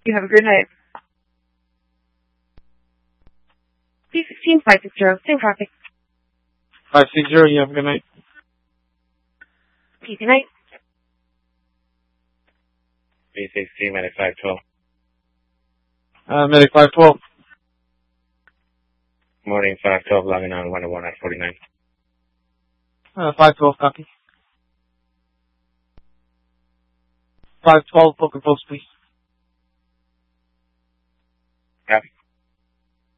You have a good night. C16 560, same traffic. 560, you have a good night. Good night. B16, Medic 512. Medic 512. Morning, 512, logging on 101 at 49. 512, copy. 512, Poker Post, please.